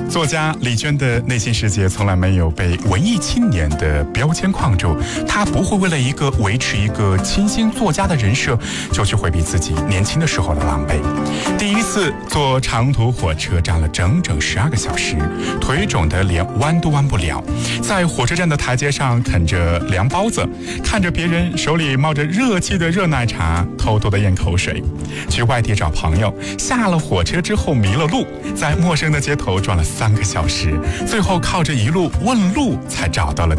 作家李娟的内心世界从来没有被文艺青年的标签框住，她不会为了维持一个清新作家的人设，就去回避自己年轻的时候的狼狈。第一次坐长途火车站了整整12个小时，腿肿得连弯都弯不了，在火车站的台阶上啃着凉包子，看着别人手里冒着热气的热奶茶，偷偷的咽口水。去外地找朋友，下了火车之后迷了路，在陌生的街头转了3个小时，最后靠着一路问路才找到了